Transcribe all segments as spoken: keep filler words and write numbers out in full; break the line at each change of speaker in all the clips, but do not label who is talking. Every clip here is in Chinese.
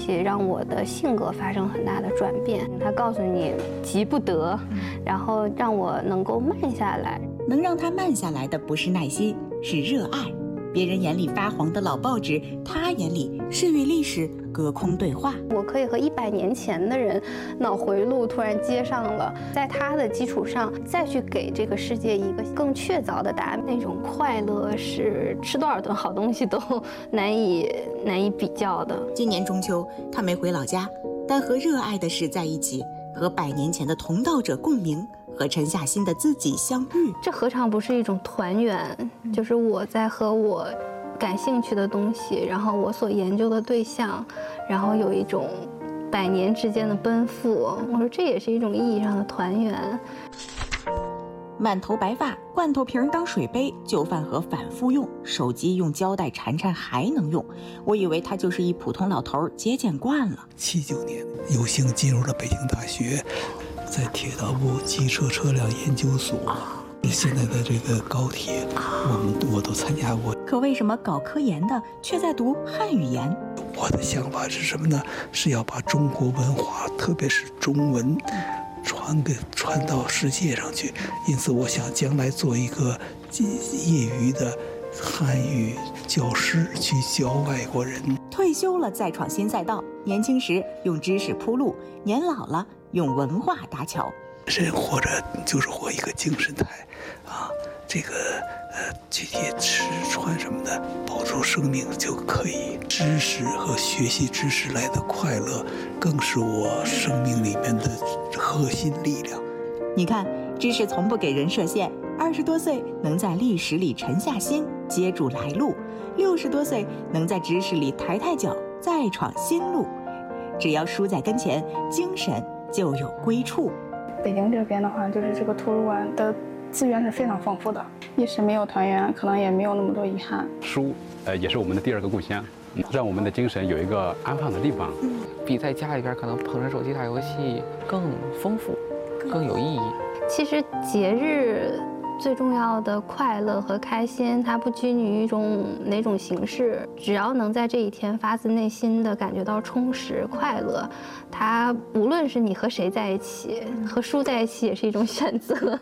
西让我的性格发生很大的转变。他告诉你急不得，然后让我能够慢下来。
能让他慢下来的不是耐心，是热爱。别人眼里发黄的老报纸，他眼里是与历史隔空对话。
我可以和一百年前的人脑回路突然接上了，在他的基础上再去给这个世界一个更确凿的答案。那种快乐是吃多少顿好东西都难以难以比较的。
今年中秋，他没回老家，但和热爱的事在一起，和百年前的同道者共鸣，和沉下心的自己相遇。
这何尝不是一种团圆？就是我在和我感兴趣的东西，然后我所研究的对象，然后有一种百年之间的奔赴。我说这也是一种意义上的团圆。
满头白发，罐头瓶当水杯，就饭盒反复用，手机用胶带缠缠还能用。我以为他就是一普通老头，节俭惯了。
七九年有幸进入了北京大学，在铁道部机车车辆研究所。现在的这个高铁，我们我都参加过。
可为什么搞科研的却在读汉语言？
我的想法是什么呢？是要把中国文化，特别是中文，传给传到世界上去。因此，我想将来做一个业余的汉语教师，去教外国人。
退休了再闯新赛道，年轻时用知识铺路，年老了用文化搭桥。
人活着就是活一个精神态，啊，这个呃具体吃穿什么的，保住生命就可以。知识和学习知识来的快乐，更是我生命里面的核心力量。
你看，知识从不给人设限。二十多岁能在历史里沉下心，接住来路；六十多岁能在知识里抬抬脚，再创新路。只要书在跟前，精神就有归处。
北京这边的话，就是这个图书馆的资源是非常丰富的，一时没有团圆，可能也没有那么多遗憾。
书，呃，也是我们的第二个故乡，让我们的精神有一个安放的地方。
嗯，比在家里边可能捧着手机打游戏更丰富，更有意义。
其实节日最重要的快乐和开心，它不拘泥于一种哪种形式，只要能在这一天发自内心的感觉到充实快乐，它无论是你和谁在一起，和书在一起也是一种选择。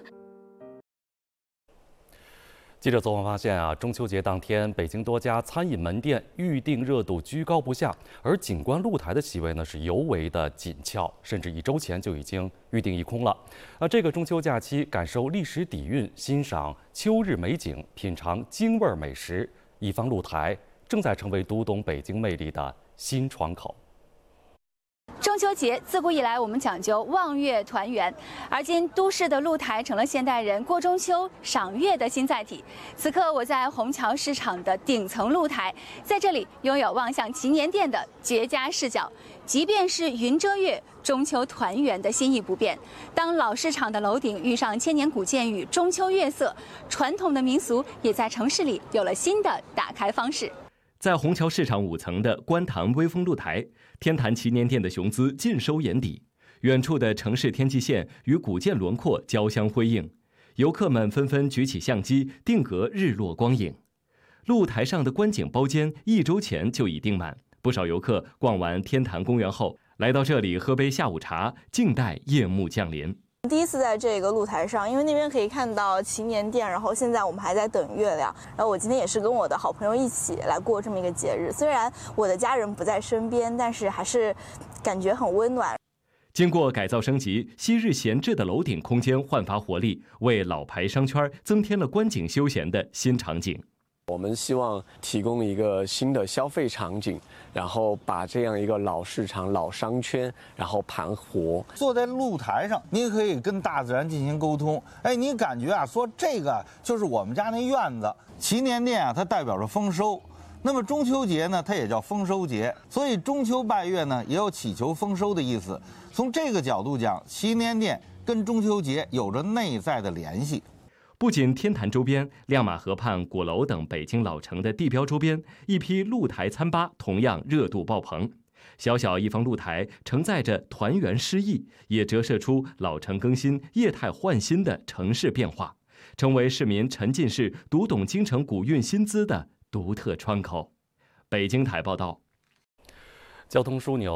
记者走访发现啊，中秋节当天，北京多家餐饮门店预订热度居高不下，而景观露台的席位呢是尤为的紧俏，甚至一周前就已经预订一空了。啊，这个中秋假期，感受历史底蕴，欣赏秋日美景，品尝京味美食，一方露台正在成为读懂北京魅力的新窗口。
中秋节自古以来，我们讲究望月团圆，而今都市的露台成了现代人过中秋、赏月的新载体。此刻，我在虹桥市场的顶层露台，在这里拥有望向祈年殿的绝佳视角。即便是云遮月，中秋团圆的心意不变。当老市场的楼顶遇上千年古建与中秋月色，传统的民俗也在城市里有了新的打开方式。
在虹桥市场五层的观塘微风露台，天坛祈年殿的雄姿尽收眼底，远处的城市天际线与古建轮廓交相辉映，游客们纷纷举起相机定格日落光影。露台上的观景包间一周前就已订满，不少游客逛完天坛公园后，来到这里喝杯下午茶，静待夜幕降临。
第一次在这个露台上，因为那边可以看到祈年殿，然后现在我们还在等月亮。然后我今天也是跟我的好朋友一起来过这么一个节日，虽然我的家人不在身边，但是还是感觉很温暖。
经过改造升级，昔日闲置的楼顶空间焕发活力，为老牌商圈增添了观景休闲的新场景。
我们希望提供一个新的消费场景，然后把这样一个老市场、老商圈，然后盘活。
坐在露台上，您可以跟大自然进行沟通。哎，你感觉啊，说这个就是我们家那院子。祈年殿啊，它代表着丰收。那么中秋节呢，它也叫丰收节，所以中秋拜月呢，也有祈求丰收的意思。从这个角度讲，祈年殿跟中秋节有着内在的联系。
不仅天坛周边、亮马河畔、鼓楼等北京老城的地标周边，一批露台餐吧同样热度爆棚。小小一方露台承载着团圆诗意，也折射出老城更新、业态换新的城市变化，成为市民沉浸式读懂京城古韵新姿的独特窗口。北京台报道。
交通枢纽